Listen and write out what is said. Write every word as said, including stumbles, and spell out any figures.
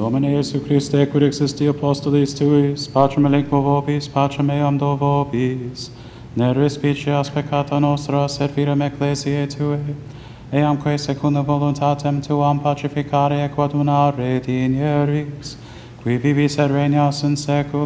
Domine Iesu Christe, quid existi apostolis tuis, pacem elenco vobis, pacem eam do vobis, ne respicias peccata nostra, servirem ecclesiae Tue, eamque secunda voluntatem Tuam pacificare et coadunare digneris, qui vivis et regnas in saecula,